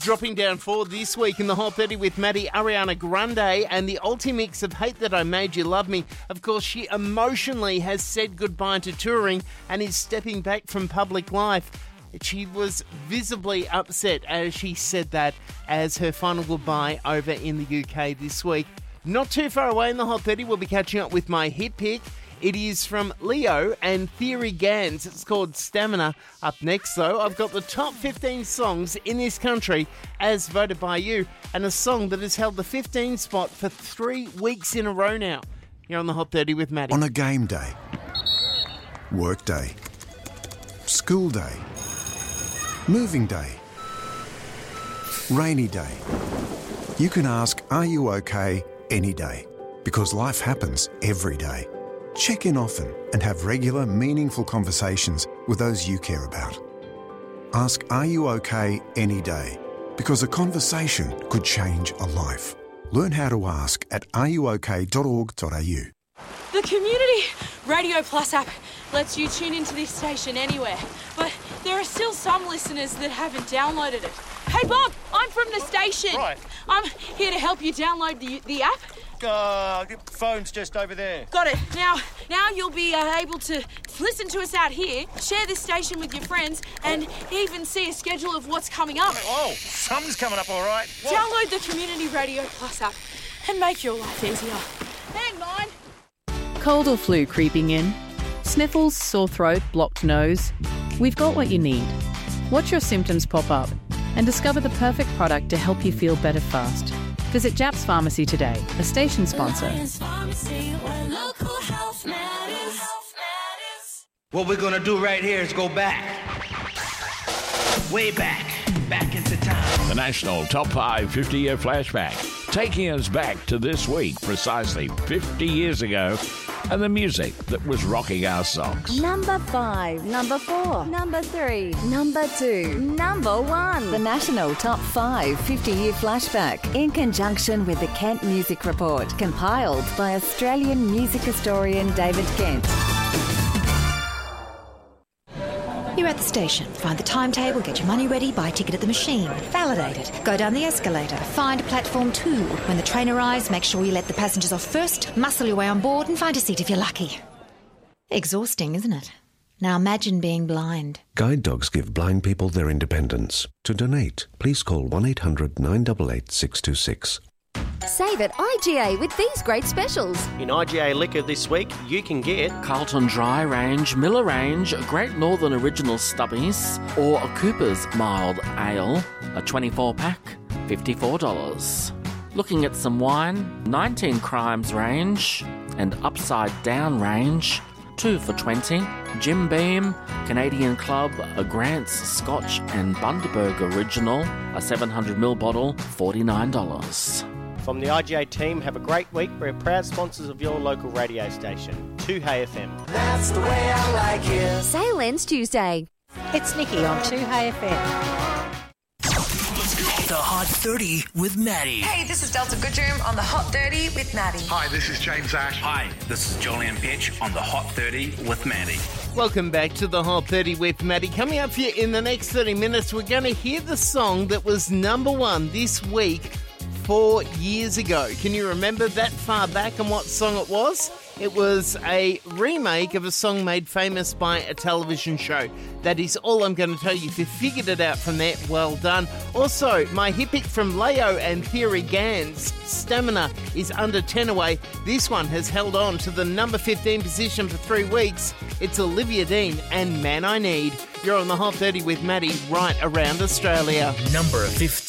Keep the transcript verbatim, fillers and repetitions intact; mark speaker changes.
Speaker 1: Dropping down four this week in the Hot thirty with Maddie, Ariana Grande, and the Ultimix of Hate That I Made You Love Me. Of course, she emotionally has said goodbye to touring and is stepping back from public life. She was visibly upset as she said that as her final goodbye over in the U K this week. Not too far away in the Hot thirty, we'll be catching up with my hit pick. It is from Leo and Theory Gans. It's called Stamina. Up next, though, I've got the top fifteen songs in this country as voted by you, and a song that has held the fifteen spot for three weeks in a row now. You're on the Hot thirty with Maddie.
Speaker 2: On a game day, work day, school day, moving day, rainy day, you can ask, are you okay, any day? Because life happens every day. Check in often and have regular, meaningful conversations with those you care about. Ask, are you okay, any day? Because a conversation could change a life. Learn how to ask at are you okay dot org dot a u.
Speaker 3: The Community Radio Plus app lets you tune into this station anywhere, but there are still some listeners that haven't downloaded it. Hey Bob, I'm from the station.
Speaker 4: Right.
Speaker 3: I'm here to help you download the the app.
Speaker 4: Uh, the phone's just over there.
Speaker 3: Got it. Now, now you'll be uh, able to listen to us out here, share this station with your friends, and even see a schedule of what's coming up.
Speaker 4: Oh, something's coming up, all right. What?
Speaker 3: Download the Community Radio Plus app and make your life easier. Hang on.
Speaker 5: Cold or flu creeping in? Sniffles, sore throat, blocked nose? We've got what you need. Watch your symptoms pop up and discover the perfect product to help you feel better fast. Visit Japs Pharmacy today, a station sponsor.
Speaker 6: What we're going to do right here is go back. Way back. Back into time.
Speaker 7: The National Top five fifty-year Flashback, taking us back to this week, precisely fifty years ago, and the music that was rocking our socks.
Speaker 8: Number five, number four, number three, number two, number one. The National Top five fifty-year Flashback, in conjunction with the Kent Music Report, compiled by Australian music historian David Kent.
Speaker 9: You're at the station. Find the timetable, get your money ready, buy a ticket at the machine, validate it, go down the escalator, find platform two. When the train arrives, make sure you let the passengers off first, muscle your way on board and find a seat if you're lucky. Exhausting, isn't it? Now imagine being blind.
Speaker 10: Guide dogs give blind people their independence. To donate, please call one eight hundred nine eight eight six two six.
Speaker 8: Save at I G A with these great specials.
Speaker 11: In I G A Liquor this week, you can get
Speaker 12: Carlton Dry Range, Miller Range, Great Northern Original Stubbies, or a Cooper's Mild Ale, a twenty-four pack, fifty-four dollars. Looking at some wine, nineteen Crimes Range and Upside Down Range, two for twenty. Jim Beam, Canadian Club, a Grant's Scotch and Bundaberg Original, a seven hundred milliliter bottle, forty-nine dollars.
Speaker 11: From the I G A team, have a great week. We're proud sponsors of your local radio station, two Hey F M.
Speaker 13: That's the way I like it.
Speaker 8: Sale ends Tuesday.
Speaker 14: It's Nikki on two Hey F M.
Speaker 15: The Hot thirty with Maddie.
Speaker 16: Hey, this is Delta Goodroom on the Hot thirty with Maddie.
Speaker 17: Hi, this is James Ash.
Speaker 18: Hi, this is Julian Pitch on the Hot thirty with Maddie.
Speaker 1: Welcome back to the Hot thirty with Maddie. Coming up for you in the next thirty minutes, we're going to hear the song that was number one this week four years ago. Can you remember that far back and what song it was? It was a remake of a song made famous by a television show. That is all I'm going to tell you. If you figured it out from there, well done. Also, my hit pick from Leo and Theory Gans, Stamina, is under ten away. This one has held on to the number fifteen position for three weeks. It's Olivia Dean and Man I Need. You're on the Hot thirty with Maddie right around Australia.
Speaker 15: Number fifteen.